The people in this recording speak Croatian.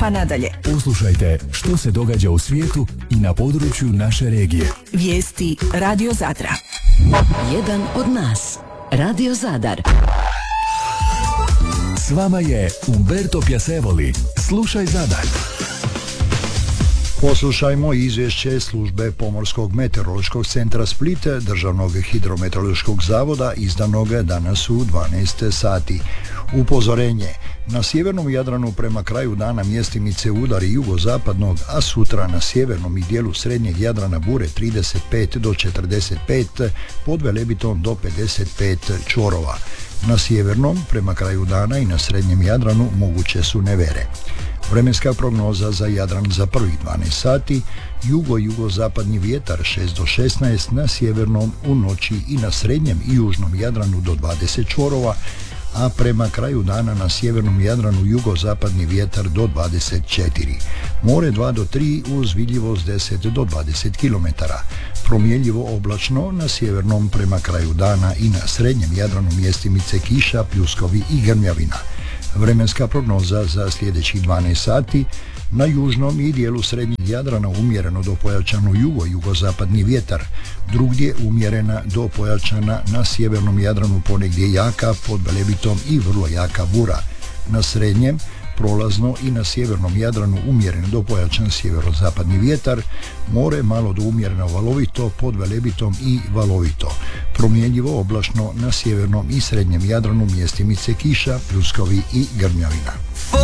pa nadalje. Poslušajte što se događa u svijetu i na području naše regije. Vijesti Radio Zadra. Jedan od nas. Radio Zadar. S vama je Umberto Pjasevoli. Slušaj Zadar. Poslušajmo izvješće službe Pomorskog meteorološkog centra Split, Državnog hidrometeorološkog zavoda, izdanog danas u 12 sati. Upozorenje: na sjevernom Jadranu prema kraju dana mjestimice udari jugozapadnog, a sutra na sjevernom i dijelu srednjeg Jadrana bure 35 do 45, pod Velebitom do 55 čvorova. Na sjevernom prema kraju dana i na srednjem Jadranu moguće su nevere. Vremenska prognoza za Jadran za prvih 12 sati: jugo-jugozapadni vjetar 6 do 16, na sjevernom u noći i na srednjem i južnom Jadranu do 20 čvorova, a prema kraju dana na sjevernom Jadranu jugozapadni vjetar do 24. More 2 do 3 uz vidljivost 10 do 20 km. Promjenljivo oblačno na sjevernom prema kraju dana i na srednjem Jadranu mjestimice kiša, pljuskovi i grmljavina. Vremenska prognoza za sljedećih 12 sati: na južnom i dijelu srednjeg Jadrana umjereno do pojačano jugo-jugozapadni vjetar, drugdje umjerena do pojačana, na sjevernom Jadranu ponegdje jaka, pod Velebitom i vrlo jaka bura. Na srednjem prolazno i na sjevernom Jadranu umjereno do pojačan sjeverozapadni vjetar, more malo do umjereno valovito, pod Velebitom i valovito. Promjenljivo oblačno na sjevernom i srednjem Jadranu mjestimice kiša, pljuskovi i grmljavina.